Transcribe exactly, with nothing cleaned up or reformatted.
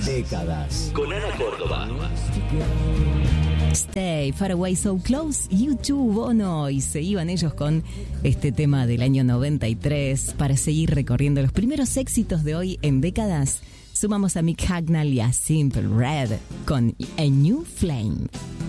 Décadas. Con Ana Córdoba. Stay Far Away So Close, U dos, Bono, y se iban ellos con este tema del año noventa y tres para seguir recorriendo los primeros éxitos de hoy en décadas. Sumamos a Mick Hucknall y a Simple Red con A New Flame.